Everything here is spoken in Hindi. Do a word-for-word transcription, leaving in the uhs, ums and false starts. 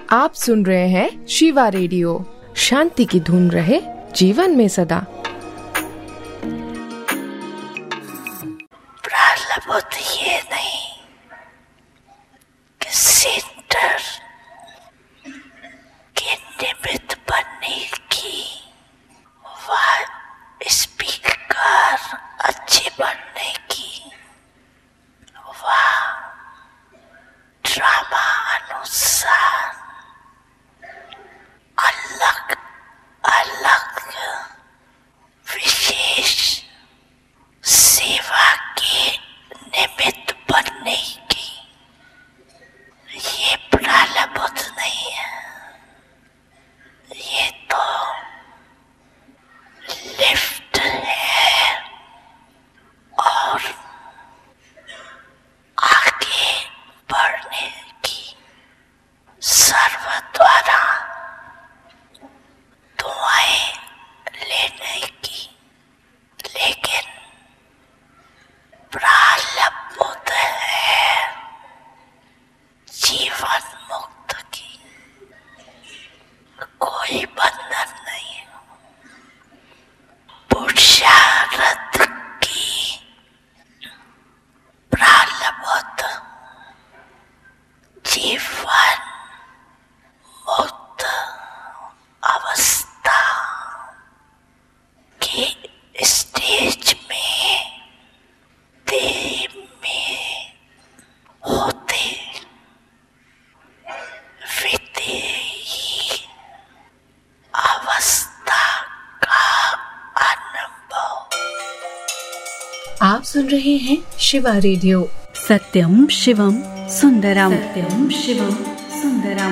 आप सुन रहे हैं शिवा रेडियो। शांति की धुन रहे जीवन में सदा। प्रलबोध ये नहीं कि सेंटर के निमित्त बनने की, वह स्पीकर अच्छे बनने की, वह ड्रामा अनुसार अलग अलग विशेष सेवा के निमित्त बनने की, ये प्रलबोध नहीं है। ये तो लिफ्ट है और आगे बढ़ने की, सर्व द्वारा दुआएं लेने की, लेकिन प्रलबोध है जीवन मुक्त की। कोई बंधन नहीं, पुरुषार्थ की प्रलबोध जीवन मुक्त अवस्था के स्टेज में देह में होते विदेही अवस्था का अनुभव। आप सुन रहे हैं शिवा रेडियो। सत्यम शिवम सुंदरम। सत्यम शिवम सुंदरम।